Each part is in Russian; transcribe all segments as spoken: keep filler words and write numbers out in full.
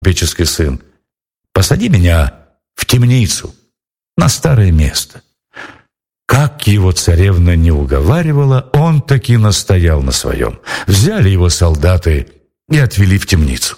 купеческий сын, посади меня в темницу, на старое место. Как его царевна не уговаривала, он таки настоял на своем. Взяли его солдаты и отвели в темницу.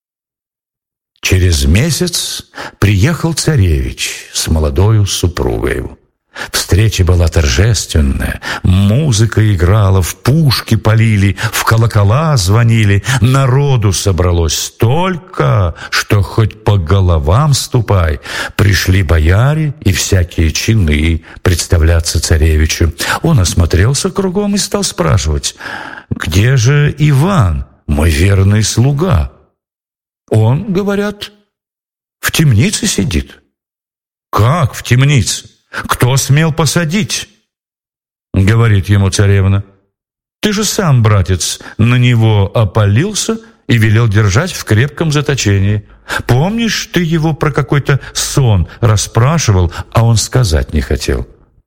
Через месяц приехал царевич с молодою супругою. Встреча была торжественная, музыка играла, в пушки полили, в колокола звонили, народу собралось столько, что хоть по головам ступай. Пришли бояре и всякие чины представляться царевичу. Он осмотрелся кругом и стал спрашивать: «Где же Иван, мой верный слуга?» Он, говорят, в темнице сидит. «Как в темнице? Кто смел посадить?» Говорит ему царевна: «Ты же сам, братец, на него опалился и велел держать в крепком заточении. Помнишь, ты его про какой-то сон расспрашивал, а он сказать не хотел?»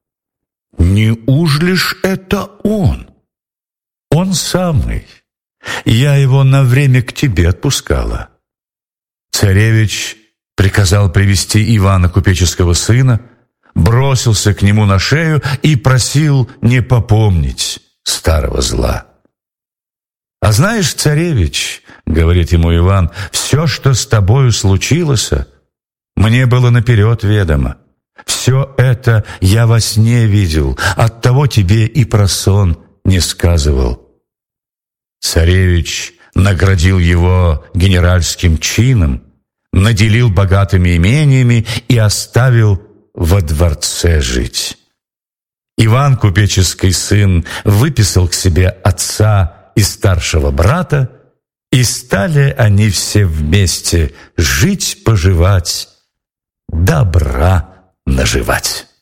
«Неужели ж это он?» «Он самый. Я его на время к тебе отпускала». Царевич приказал привести Ивана купеческого сына, бросился к нему на шею и просил не попомнить старого зла. «А знаешь, царевич, — говорит ему Иван, — все, что с тобою случилось, мне было наперед ведомо. Все это я во сне видел, оттого тебе и про сон не сказывал». Царевич наградил его генеральским чином, наделил богатыми имениями и оставил во дворце жить. Иван, купеческий сын, выписал к себе отца и старшего брата, и стали они все вместе жить-поживать, добра наживать.